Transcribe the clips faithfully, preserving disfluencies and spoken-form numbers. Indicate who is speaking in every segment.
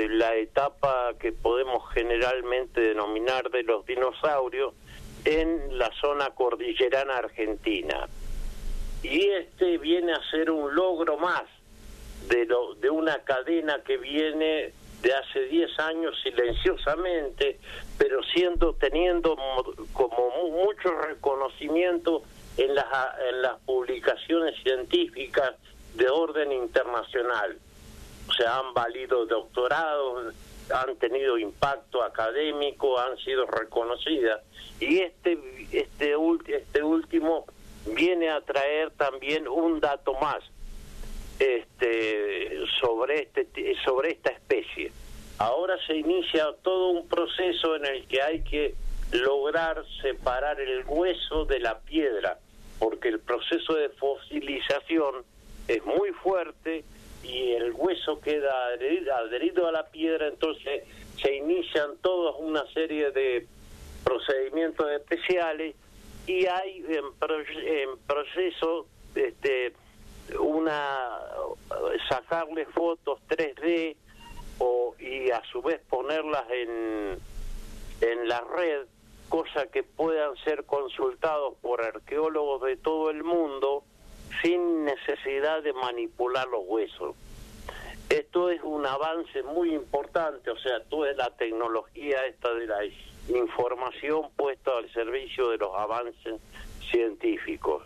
Speaker 1: eh, la etapa que podemos generalmente denominar de los dinosaurios en la zona cordillerana argentina. Y este viene a ser un logro más de, lo, de una cadena que viene de hace diez años silenciosamente, pero siendo teniendo como mucho reconocimiento en las, en las publicaciones científicas de orden internacional. O sea, han valido doctorados, han tenido impacto académico, han sido reconocidas. Y este, este, este último viene a traer también un dato más este, sobre, este, sobre esta especie. Ahora se inicia todo un proceso en el que hay que lograr separar el hueso de la piedra, porque el proceso de fosilización es muy fuerte y el hueso queda adherido, adherido a la piedra. Entonces se inician toda una serie de procedimientos especiales y hay en, pro, en proceso este, una sacarle fotos tres D o, y a su vez ponerlas en, en la red, cosa que puedan ser consultados por arqueólogos de todo el mundo sin necesidad de manipular los huesos. Esto es un avance muy importante, o sea, toda la tecnología esta de la información puesta al servicio de los avances científicos.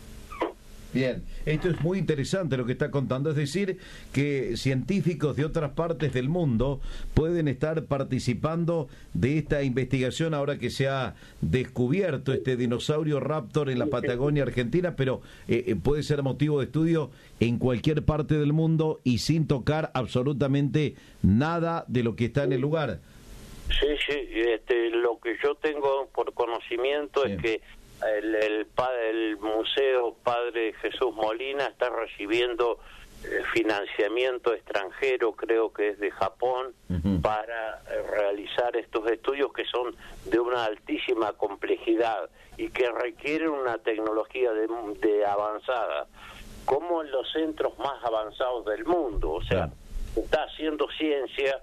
Speaker 2: Bien, esto es muy interesante lo que está contando, es decir, que científicos de otras partes del mundo pueden estar participando de esta investigación ahora que se ha descubierto este dinosaurio raptor en la Patagonia Argentina, pero eh, puede ser motivo de estudio en cualquier parte del mundo y sin tocar absolutamente nada de lo que está en el lugar.
Speaker 1: Sí, sí, este, lo que yo tengo por conocimiento sí. es que El, el, el Museo Padre Jesús Molina está recibiendo eh, financiamiento extranjero, creo que es de Japón, uh-huh. para eh, realizar estos estudios que son de una altísima complejidad y que requieren una tecnología de, de avanzada, como en los centros más avanzados del mundo. O sea, uh-huh. está haciendo ciencia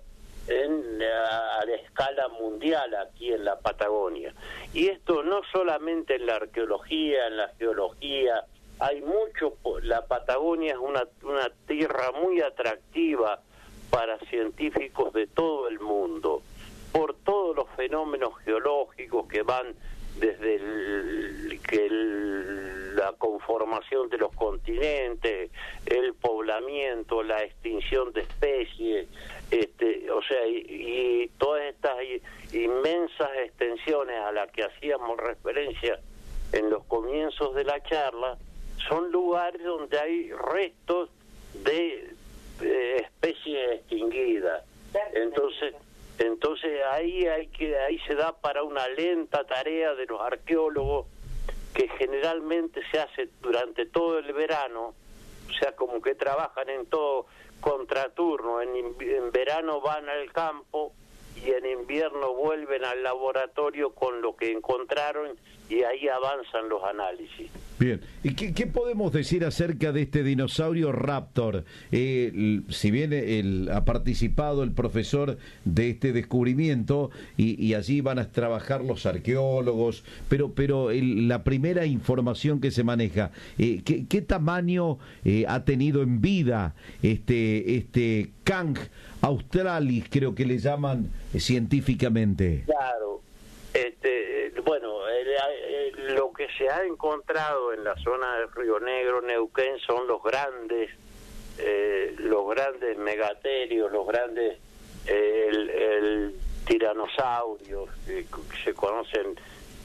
Speaker 1: en a, a la escala mundial aquí en la Patagonia. Y esto no solamente en la arqueología, en la geología, hay mucho. La Patagonia es una, una tierra muy atractiva para científicos de todo el mundo, por todos los fenómenos geológicos que van desde el, que el, la conformación de los continentes, el poblamiento, la extinción de especies, este, o sea, y, y todas estas inmensas extensiones a las que hacíamos referencia en los comienzos de la charla, son lugares donde hay restos de, de especies extinguidas. Entonces, entonces ahí hay que ahí se da para una lenta tarea de los arqueólogos, que generalmente se hace durante todo el verano, o sea, como que trabajan en todo contraturno. En, en verano van al campo y en invierno vuelven al laboratorio con lo que encontraron y ahí avanzan los análisis.
Speaker 2: Bien, ¿y qué, qué podemos decir acerca de este dinosaurio raptor? Eh, si bien el, ha participado el profesor de este descubrimiento y, y allí van a trabajar los arqueólogos, pero pero el, la primera información que se maneja, eh, ¿qué, qué tamaño eh, ha tenido en vida este este Kang australis, creo que le llaman eh, científicamente?
Speaker 1: Claro. Este, bueno, el, el, lo que se ha encontrado en la zona del Río Negro, Neuquén, son los grandes, eh, los grandes megaterios, los grandes, eh, el, el tiranosaurio, eh, que se conocen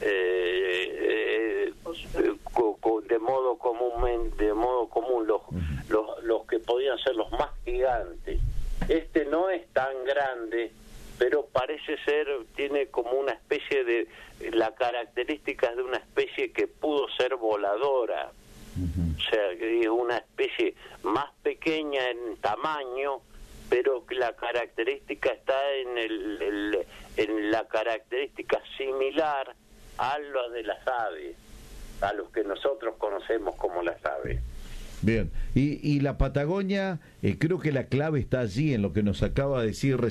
Speaker 1: eh, eh, co, co, de modo común, de modo común los, los, los que podían ser los más gigantes. Este no es tan grande, pero parece ser, tiene como una especie de, la características de una especie que pudo ser voladora. Uh-huh. O sea, que es una especie más pequeña en tamaño, pero que la característica está en, el, el, en la característica similar a la de las aves, a los que nosotros conocemos como las aves.
Speaker 2: Bien, y, y la Patagonia, eh, creo que la clave está allí en lo que nos acaba de decir